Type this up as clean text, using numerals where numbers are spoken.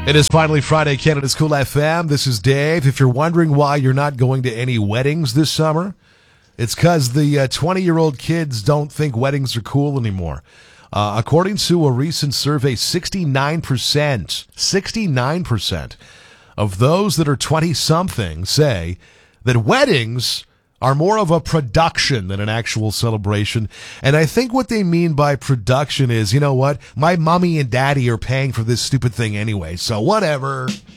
It is finally Friday, Canada's Cool FM. This is Dave. If you're wondering why you're not going to any weddings this summer, it's because the 20-year-old kids don't think weddings are cool anymore. According to a recent survey, 69% of those that are 20-something say that weddings are more of a production than an actual celebration. And I think what they mean by production is, you know what? My mommy and daddy are paying for this stupid thing anyway, so whatever.